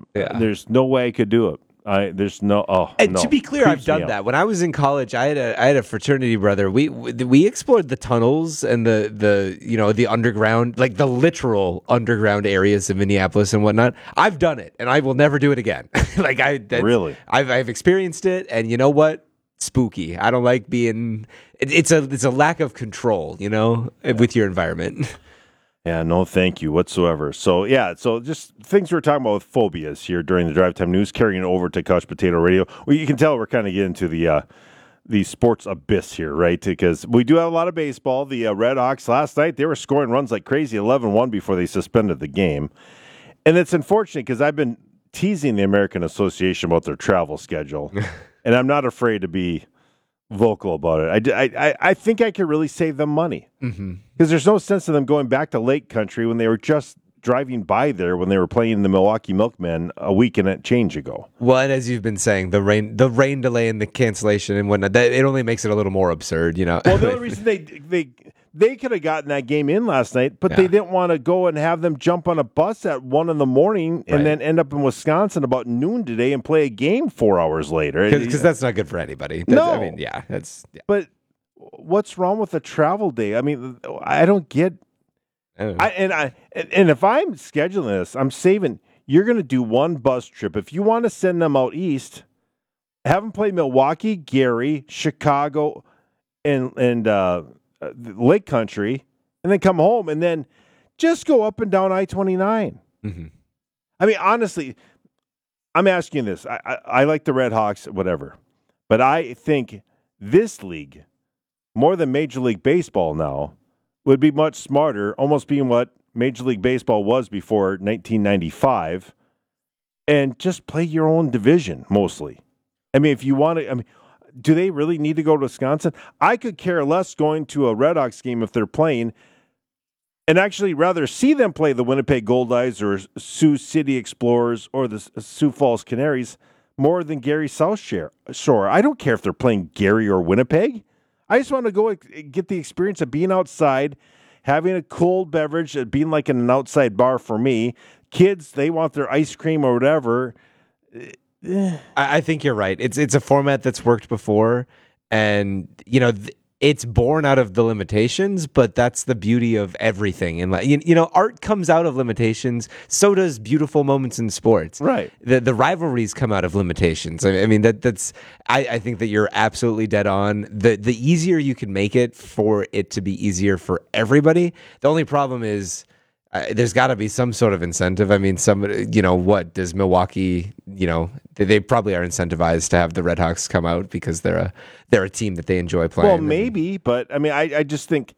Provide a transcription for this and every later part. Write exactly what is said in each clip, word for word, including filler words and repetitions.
Yeah. There's no way I could do it. I there's no oh And no. to be clear, Creeps I've done me out. that. When I was in college, I had a I had a fraternity brother. We we explored the tunnels and the the you know the underground, like the literal underground areas of Minneapolis and whatnot. I've done it, and I will never do it again. like I that's, Really? I've I've experienced it, and you know what? Spooky. I don't like being. It, it's a it's a lack of control, you know, with your environment. Yeah, no, thank you whatsoever. So, yeah, so just things we're talking about with phobias here during the Drive Time News, carrying it over to Couch Potato Radio. Well, you can tell we're kind of getting to the uh, the sports abyss here, right? Because we do have a lot of baseball. The uh, Red Hawks last night, they were scoring runs like crazy, eleven one before they suspended the game. And it's unfortunate because I've been teasing the American Association about their travel schedule, and I'm not afraid to be vocal about it. I, I, I think I could really save them money because mm-hmm. there's no sense in them going back to Lake Country when they were just driving by there when they were playing the Milwaukee Milkmen a week and a change ago. Well, and as you've been saying, the rain, the rain delay and the cancellation and whatnot, that it only makes it a little more absurd, you know. Well, the only reason they they they could have gotten that game in last night, but yeah. they didn't want to go and have them jump on a bus at one in the morning and right. then end up in Wisconsin about noon today and play a game four hours later. Because that's not good for anybody. That's, no, I mean, yeah, that's. Yeah. But what's wrong with a travel day? I mean, I don't get. I, don't I and I and if I'm scheduling this, I'm saving. You're going to do one bus trip. If you want to send them out east, have them play Milwaukee, Gary, Chicago, and and. uh Uh, Lake Country, and then come home, and then just go up and down I twenty-nine. Mm-hmm. I mean, honestly, I'm asking this. I, I, I like the Red Hawks, whatever, but I think this league, more than Major League Baseball now, would be much smarter, almost being what Major League Baseball was before nineteen ninety-five, and just play your own division, mostly. I mean, if you want to, I mean, do they really need to go to Wisconsin? I could care less going to a Red Hawks game if they're playing and actually rather see them play the Winnipeg Goldeyes or Sioux City Explorers or the Sioux Falls Canaries more than Gary South Shore. I don't care if they're playing Gary or Winnipeg. I just want to go get the experience of being outside, having a cold beverage, being like in an outside bar for me. Kids, they want their ice cream or whatever. I think you're right. It's it's a format that's worked before, and you know th- it's born out of the limitations. But that's the beauty of everything. And you, you know, art comes out of limitations. So does beautiful moments in sports. Right. The the rivalries come out of limitations. I, I mean that that's. I, I think that you're absolutely dead on. The the easier you can make it for it to be easier for everybody. The only problem is. Uh, there's got to be some sort of incentive. I mean, some, you know, what does Milwaukee, you know, they, they probably are incentivized to have the Red Hawks come out because they're a they're a team that they enjoy playing. Well, maybe, but I mean, I, I just think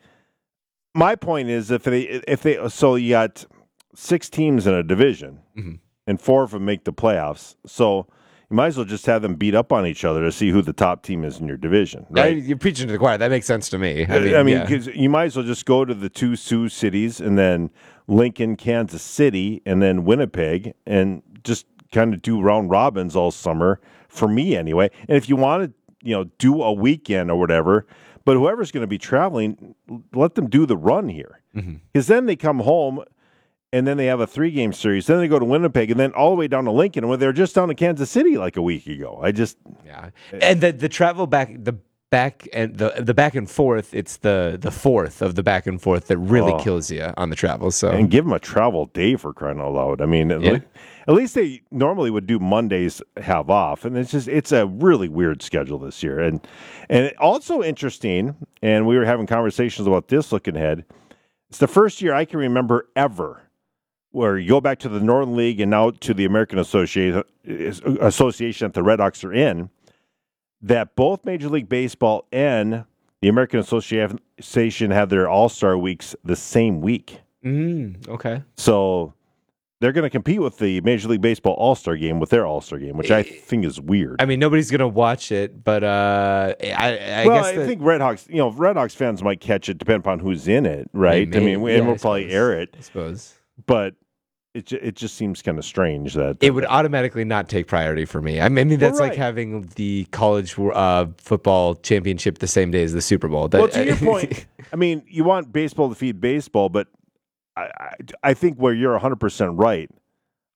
my point is if they if they so you got six teams in a division mm-hmm. and four of them make the playoffs, so you might as well just have them beat up on each other to see who the top team is in your division. Right? I, you're preaching to the choir. That makes sense to me. I mean, I mean, because yeah. you might as well just go to the two Sioux cities and then Lincoln, Kansas City, and then Winnipeg, and just kind of do round robins all summer, for me anyway. And if you want to, you know, do a weekend or whatever, but whoever's going to be traveling, let them do the run here. Because mm-hmm. then they come home, and then they have a three-game series. Then they go to Winnipeg, and then all the way down to Lincoln, when they were just down to Kansas City like a week ago. I just... Yeah. And the, the travel back... the. Back and the the back and forth, it's the the fourth of the back and forth that really oh. kills you on the travel. So and give them a travel day for crying out loud. I mean, yeah. at, least, at least they normally would do Mondays have off, and it's just it's a really weird schedule this year. And and also interesting. And we were having conversations about this looking ahead. It's the first year I can remember ever where you go back to the Northern League and now to the American Association Association that the Red Hawks are in. That both Major League Baseball and the American Association have their All-Star weeks the same week. Mm, okay. So they're going to compete with the Major League Baseball All-Star game with their All-Star game, which I think is weird. I mean, nobody's going to watch it, but uh, I, I well, guess I that... think Red Hawks, you know, Red Hawks fans might catch it depending upon who's in it, right? Maybe, I mean, yeah, and we'll I probably suppose. air it. I suppose. But it it just seems kind of strange that it would automatically not take priority for me. I mean, that's well, right. like having the college uh, football championship the same day as the Super Bowl. That, well, to your point, I mean, you want baseball to feed baseball, but I I, I think where you're one hundred percent right.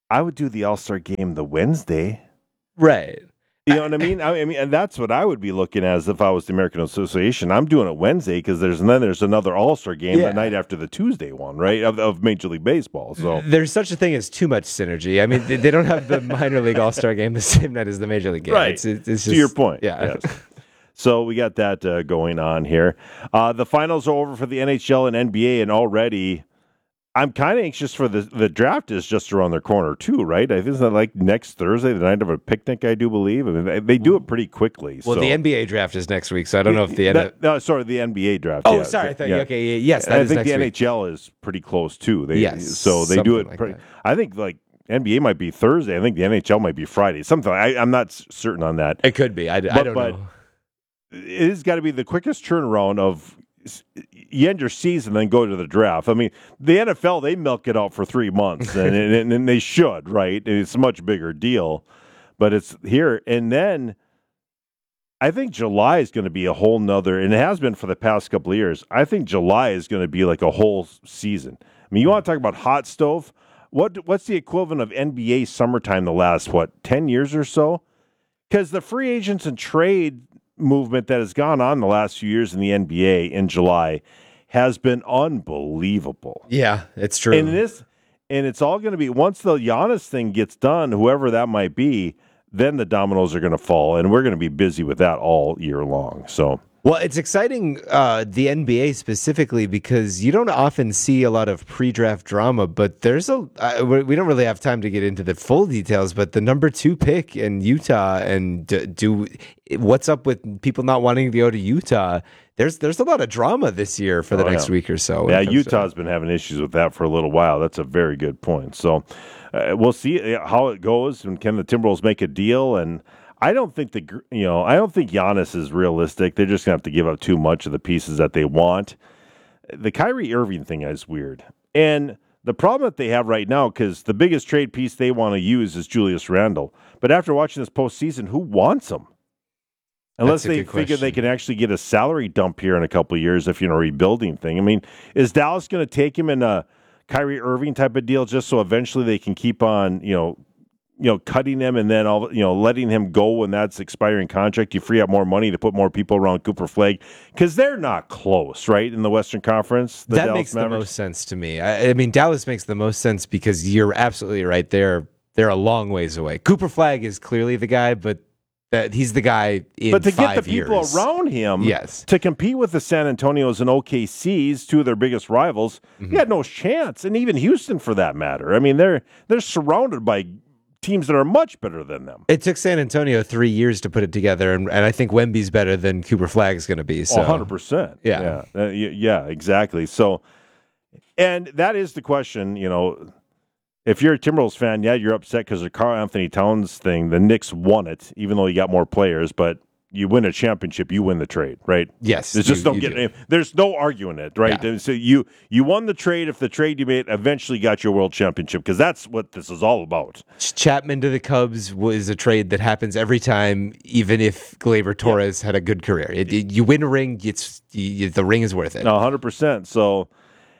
I would do the All-Star game the Wednesday. Right. You know what I mean? I mean, and that's what I would be looking at as if I was the American Association. I'm doing it Wednesday because there's and then there's another All-Star game Yeah. the night after the Tuesday one, right? Of, of Major League Baseball. So There's such a thing as too much synergy. I mean, they, they don't have the minor league All-Star game the same night as the major league game. Right. It's, it's just, to your point. Yeah. Yes. So we got that uh, going on here. Uh, the finals are over for the N H L and N B A, and already I'm kind of anxious for the the draft is just around their corner too, right? I think it's not like next Thursday, the night of a picnic, I do believe. I mean, they, they do it pretty quickly. Well, so. the N B A draft is next week, so I don't know if the N- That- no, sorry, the N B A draft. Oh, yeah. sorry. I thought yeah. okay. yeah, Yes, that And I is think next the N week. H L is pretty close too. They, Yes, so they do something it. like pretty, that. I think like N B A might be Thursday. I think the N H L might be Friday. Something. I, I'm not s- certain on that. It could be. I, I But- don't but- know. It has got to be the quickest turnaround of you end your season then go to the draft. I mean, the N F L they milk it out for three months and and, and they should, right? It's a much bigger deal, but it's here and then. I think July is going to be a whole nother, and it has been for the past couple of years. I think July is going to be like a whole season. I mean, you want to talk about hot stove? What what's the equivalent of N B A summertime the last what ten years or so? Because the free agents and trade movement that has gone on the last few years in the N B A in July has been unbelievable. Yeah, it's true. And this, and it's all going to be once the Giannis thing gets done, whoever that might be, then the dominoes are going to fall, and we're going to be busy with that all year long. So. Well, it's exciting, uh, the N B A specifically, because you don't often see a lot of pre-draft drama, but there's a, uh, we we don't really have time to get into the full details, but the number two pick in Utah and d- do what's up with people not wanting to go to Utah. There's there's a lot of drama this year for the Oh, next yeah. week or so. Yeah, in terms of- Utah's been having issues with that for a little while. That's a very good point. So uh, we'll see how it goes, and can the Timberwolves make a deal? And I don't think the gr- you know I don't think Giannis is realistic. They're just gonna have to give up too much of the pieces that they want. The Kyrie Irving thing is weird, and the problem that they have right now, because the biggest trade piece they want to use is Julius Randle. But after watching this postseason, who wants him? Unless That's a they good figure they question. can actually get a salary dump here in a couple of years if you're in a rebuilding thing. I mean, is Dallas going to take him in a Kyrie Irving type of deal just so eventually they can keep on, you know, you know, cutting him and then all you know, letting him go when that's expiring contract? You free up more money to put more people around Cooper Flagg because they're not close, right? In the Western Conference, the that Dallas makes the Mavericks. most sense to me. I, I mean, Dallas makes the most sense because you're absolutely right. They're they're a long ways away. Cooper Flagg is clearly the guy, but that he's the guy in But to get five the people years. around him Yes. to compete with the San Antonios and O K Cs, two of their biggest rivals, Mm-hmm. he had no chance. And even Houston, for that matter. I mean, they're they're surrounded by teams that are much better than them. It took San Antonio three years to put it together, and, and I think Wemby's better than Cooper Flagg's going to be. So one hundred percent. Yeah. Yeah. Uh, y- yeah, exactly. So, and that is the question, you know, if you're a Timberwolves fan, yeah, you're upset because the Karl Anthony Towns thing, the Knicks won it, even though you got more players, but you win a championship, you win the trade, right? yes, There's just you- no you getting do. it. There's no arguing it, right? Yeah. So you you won the trade if the trade you made eventually got your world championship, because that's what this is all about. Chapman to the Cubs was a trade that happens every time, even if Gleyber Torres had a good career. It, it- you win a ring, it's you, the ring is worth it. No, one hundred percent. So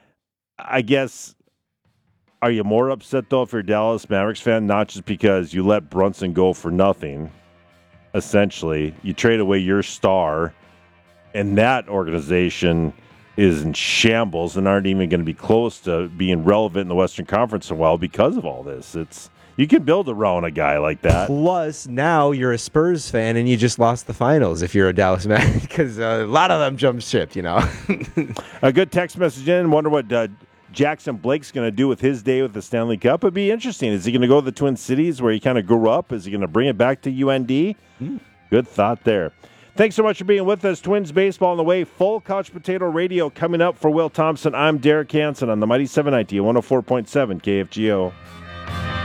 I guess, are you more upset, though, if you're a Dallas Mavericks fan, not just because you let Brunson go for nothing, essentially? You trade away your star, and that organization is in shambles and aren't even going to be close to being relevant in the Western Conference in a while because of all this. It's you can build around a guy like that. Plus, now you're a Spurs fan and you just lost the finals if you're a Dallas man, because a lot of them jumped ship, you know. A good text message in. Wonder what uh, Jackson Blake's going to do with his day with the Stanley Cup. It'd be interesting. Is he going to go to the Twin Cities where he kind of grew up? Is he going to bring it back to U N D? Mm. Good thought there. Thanks so much for being with us. Twins baseball on the way. Full Couch Potato Radio coming up for Will Thompson. I'm Derek Hansen on the Mighty seven ninety, one oh four point seven K F G O.